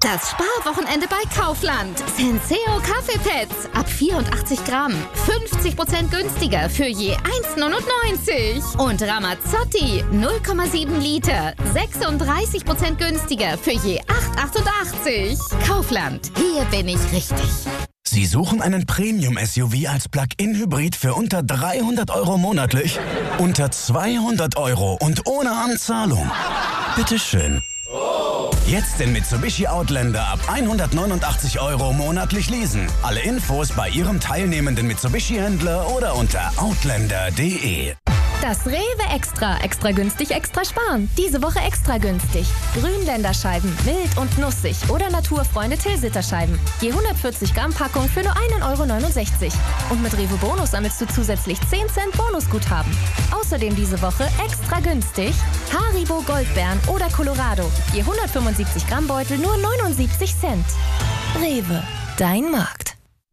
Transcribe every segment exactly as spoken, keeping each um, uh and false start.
Das Sparwochenende bei Kaufland. Senseo Kaffeepads ab vierundachtzig Gramm. fünfzig Prozent günstiger für je eins neunundneunzig. Und Ramazzotti null Komma sieben Liter. sechsunddreißig Prozent günstiger für je acht achtundachtzig. Kaufland. Hier bin ich richtig. Sie suchen einen Premium-S U V als Plug-in-Hybrid für unter dreihundert Euro monatlich? Unter zweihundert Euro und ohne Anzahlung? Bitteschön. Jetzt den Mitsubishi Outlander ab hundertneunundachtzig Euro monatlich leasen. Alle Infos bei Ihrem teilnehmenden Mitsubishi-Händler oder unter outlander punkt de. Das Rewe Extra. Extra günstig, extra sparen. Diese Woche extra günstig. Grünländerscheiben, mild und nussig oder Naturfreunde Tilsiter-Scheiben. Je hundertvierzig Gramm Packung für nur ein Euro neunundsechzig. Und mit Rewe Bonus sammelst du zusätzlich zehn Cent Bonusguthaben. Außerdem diese Woche extra günstig Haribo Goldbeeren oder Colorado. Je hundertfünfundsiebzig Gramm Beutel nur neunundsiebzig Cent. Rewe, dein Markt.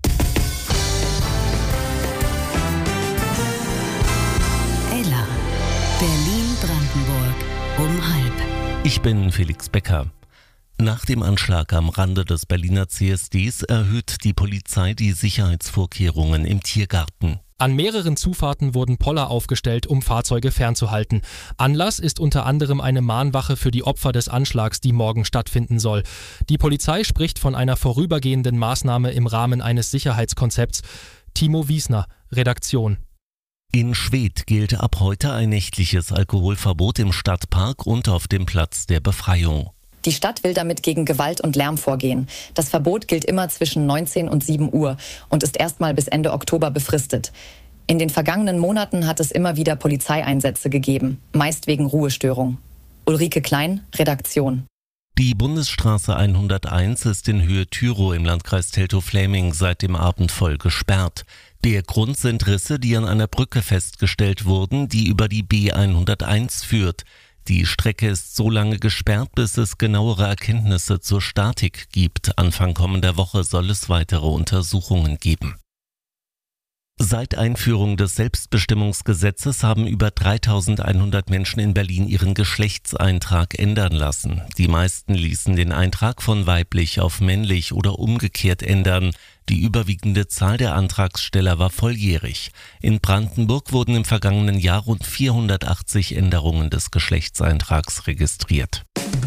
Berlin-Brandenburg um halb. Ich bin Felix Becker. Nach dem Anschlag am Rande des Berliner C S Ds erhöht die Polizei die Sicherheitsvorkehrungen im Tiergarten. An mehreren Zufahrten wurden Poller aufgestellt, um Fahrzeuge fernzuhalten. Anlass ist unter anderem eine Mahnwache für die Opfer des Anschlags, die morgen stattfinden soll. Die Polizei spricht von einer vorübergehenden Maßnahme im Rahmen eines Sicherheitskonzepts. Timo Wiesner, Redaktion. In Schwedt gilt ab heute ein nächtliches Alkoholverbot im Stadtpark und auf dem Platz der Befreiung. Die Stadt will damit gegen Gewalt und Lärm vorgehen. Das Verbot gilt immer zwischen neunzehn und sieben Uhr und ist erstmal bis Ende Oktober befristet. In den vergangenen Monaten hat es immer wieder Polizeieinsätze gegeben, meist wegen Ruhestörung. Ulrike Klein, Redaktion. Die Bundesstraße hunderteins ist in Höhe Tyrow im Landkreis Teltow-Fläming seit dem Abend voll gesperrt. Der Grund sind Risse, die an einer Brücke festgestellt wurden, die über die B hunderteins führt. Die Strecke ist so lange gesperrt, bis es genauere Erkenntnisse zur Statik gibt. Anfang kommender Woche soll es weitere Untersuchungen geben. Seit Einführung des Selbstbestimmungsgesetzes haben über dreitausendeinhundert Menschen in Berlin ihren Geschlechtseintrag ändern lassen. Die meisten ließen den Eintrag von weiblich auf männlich oder umgekehrt ändern. Die überwiegende Zahl der Antragsteller war volljährig. In Brandenburg wurden im vergangenen Jahr rund vierhundertachtzig Änderungen des Geschlechtseintrags registriert.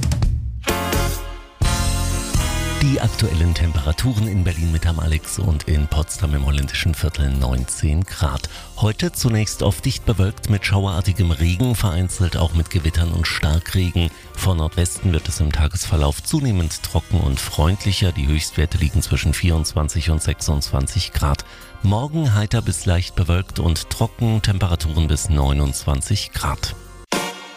Die aktuellen Temperaturen in Berlin mit am Alex und in Potsdam im holländischen Viertel neunzehn Grad. Heute zunächst oft dicht bewölkt mit schauerartigem Regen, vereinzelt auch mit Gewittern und Starkregen. Von Nordwesten wird es im Tagesverlauf zunehmend trocken und freundlicher. Die Höchstwerte liegen zwischen vierundzwanzig und sechsundzwanzig Grad. Morgen heiter bis leicht bewölkt und trocken, Temperaturen bis neunundzwanzig Grad.